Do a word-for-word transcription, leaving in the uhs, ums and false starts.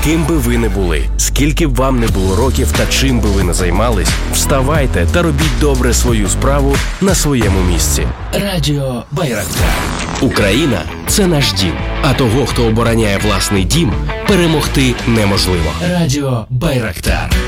Ким би ви не були, скільки б вам не було років та чим би ви не займались, вставайте та робіть добре свою справу на своєму місці. Радіо Байрактар. Україна – це наш дім, а того, хто обороняє власний дім, перемогти неможливо. Радіо Байрактар.